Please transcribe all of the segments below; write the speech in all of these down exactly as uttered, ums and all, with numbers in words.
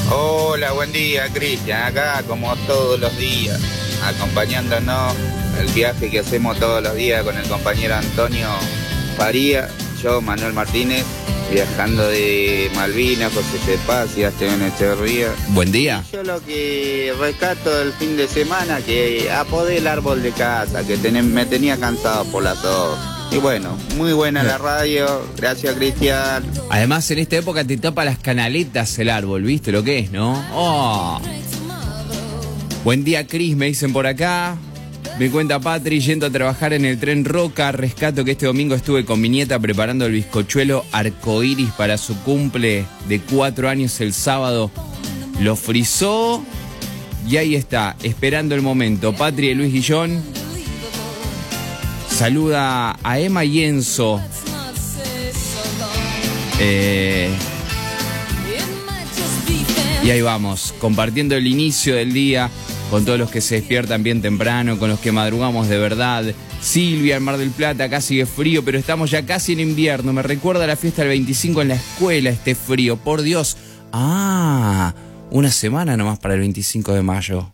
Hola, buen día, Cristian. Acá, como todos los días, acompañándonos el viaje que hacemos todos los días con el compañero Antonio Faría, yo, Manuel Martínez, viajando de Malvinas, José Cepaz y Esteban Echeverría. Buen día. Y yo lo que rescato del fin de semana, que apodé el árbol de casa, que ten, me tenía cansado por las dos. Y bueno, muy buena la radio, gracias Cristian. Además en esta época te tapa las canaletas el árbol, ¿viste lo que es, no? Oh. Buen día Cris, me dicen por acá. Me cuenta Patri, yendo a trabajar en el tren Roca, rescato que este domingo estuve con mi nieta preparando el bizcochuelo arcoíris para su cumple de cuatro años el sábado. Lo frizó y ahí está, esperando el momento. Patri de Luis Guillón. Saluda a Emma y Enzo. Eh, y ahí vamos, compartiendo el inicio del día con todos los que se despiertan bien temprano, con los que madrugamos de verdad. Silvia, en Mar del Plata, acá sigue frío, pero estamos ya casi en invierno. Me recuerda la fiesta del veinticinco en la escuela, este frío. Por Dios. Ah, una semana nomás para el veinticinco de mayo.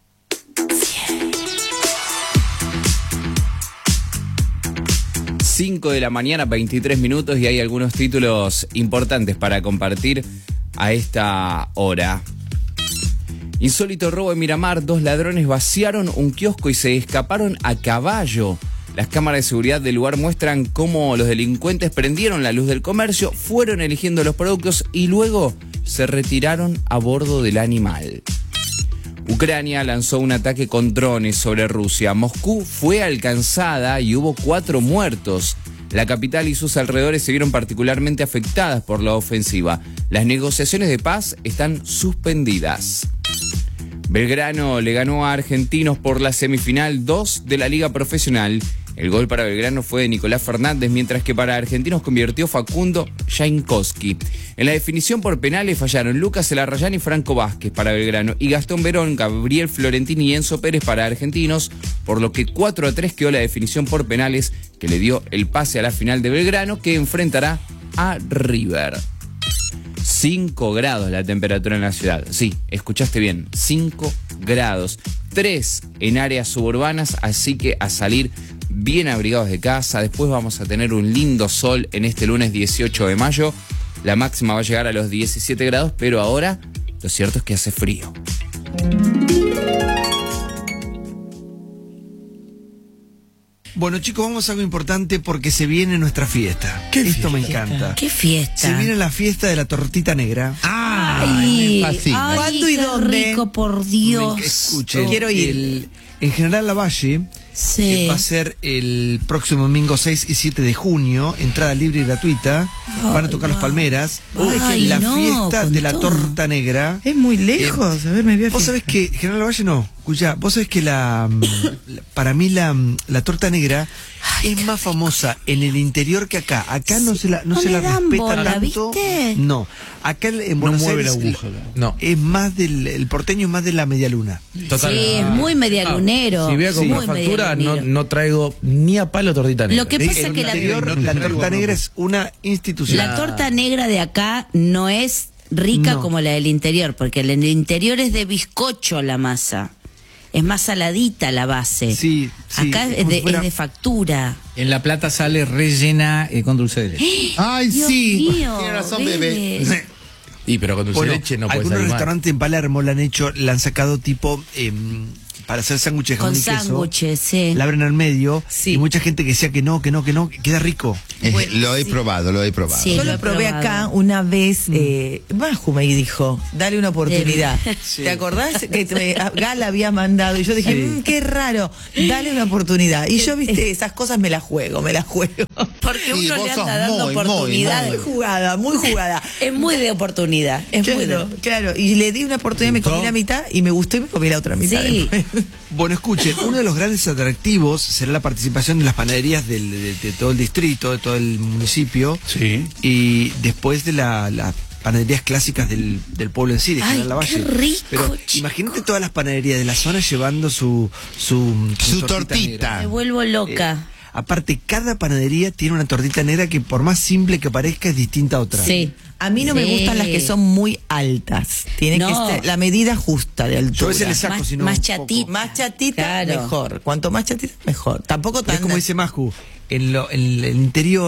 cinco de la mañana, veintitrés minutos, y hay algunos títulos importantes para compartir a esta hora. Insólito robo en Miramar, dos ladrones vaciaron un kiosco y se escaparon a caballo. Las cámaras de seguridad del lugar muestran cómo los delincuentes prendieron la luz del comercio, fueron eligiendo los productos y luego se retiraron a bordo del animal. Ucrania lanzó un ataque con drones sobre Rusia. Moscú fue alcanzada y hubo cuatro muertos. La capital y sus alrededores se vieron particularmente afectadas por la ofensiva. Las negociaciones de paz están suspendidas. Belgrano le ganó a Argentinos por la semifinal dos de la Liga Profesional. El gol para Belgrano fue de Nicolás Fernández, mientras que para Argentinos convirtió Facundo Jainkowski. En la definición por penales fallaron Lucas Elarrayán y Franco Vázquez para Belgrano, y Gastón Verón, Gabriel Florentini y Enzo Pérez para Argentinos, por lo que cuatro a tres quedó la definición por penales que le dio el pase a la final de Belgrano, que enfrentará a River. cinco grados la temperatura en la ciudad. Sí, escuchaste bien, cinco grados. tres en áreas suburbanas, así que a salir bien abrigados de casa. Después vamos a tener un lindo sol en este lunes dieciocho de mayo. La máxima va a llegar a los diecisiete grados, pero ahora lo cierto es que hace frío. Bueno, chicos, vamos a algo importante porque se viene nuestra fiesta. ¿Qué Esto fiesta? me encanta. ¿Qué fiesta? Se viene la fiesta de la tortita negra. Ay, me fascina. ay, ¿Cuándo y qué dónde? rico, por Dios. Escuchen, Quiero ir. el- en General Lavalle Sí. eh, va a ser el próximo domingo seis y siete de junio, entrada libre y gratuita. Van a tocar los Palmeras. Ay, la no, fiesta con de la todo. torta negra. Es muy lejos. A ver, me voy a Vos fijar. sabés que General Lavalle no, escuchá, vos sabés que la, mm, la- para mí la, mm, la torta negra es más famosa en el interior que acá. Acá no se la, no no se le la dan respeta bola, tanto. ¿viste? No, acá en Buenos mueve la Aires aguja, no. es más del, el porteño es más de la media luna. Total. Sí, es muy medialunero. Si voy a comprar muy factura, no, medialunero. no traigo ni a palo tortita negra. Lo que pasa En que el la, interior, la torta negra es una institución. la torta negra de acá no es rica No. como la del interior, porque en el interior es de bizcocho la masa. Es más saladita la base. Sí, sí, Acá es es como de, si fuera- es de factura. En La Plata sale rellena eh, con dulce de leche. Ay, Dios sí. mío, Tiene razón, Vélez. bebé. Y pero con dulce Bueno, Pues de leche no puede algunos salir mal. restaurantes en Palermo la han hecho, la han sacado tipo em, para hacer sándwiches de Con jamón y queso. sándwiches, sí. La abren al medio Sí. y mucha gente que decía que no, que no, que no, que queda rico. Eh, Bueno, lo he sí. probado, lo he probado. Sí. Yo lo he lo probé probado. acá una vez, eh, Maju me dijo, dale una oportunidad. ¿Te acordás? Que te- Gala había mandado y yo dije, Sí. "Mm, qué raro, dale una oportunidad. Y yo, viste, esas cosas me las juego, me las juego. Porque Sí, uno vos le sos anda dando muy, muy, oportunidades. Muy jugada, muy jugada. Es muy de oportunidad. Es muy Claro, de... claro, y le di una oportunidad, me comí la mitad y me gustó y me comí la otra mitad. Sí. después. Bueno, escuchen, uno de los grandes atractivos será la participación de las panaderías del- de, de todo el distrito, de todo el municipio. Sí. Y después de la, las panaderías clásicas del, del pueblo en sí, de Ay, General Lavalle. qué rico, Pero chico. imagínate todas las panaderías de la zona llevando su su, Su negra. tortita. Me vuelvo loca. Eh, Aparte, cada panadería tiene una tortita negra que por más simple que parezca es distinta a otra. Sí. A mí no Sí. me gustan las que son muy altas. Tiene No. que ser la medida justa de altura. Yo a veces le saco, Más- si no, más un chatita. poco. Más chatita, Claro. mejor. Cuanto más chatita, mejor. Tampoco Pero tan... es como dice Maju, en, lo, en el interior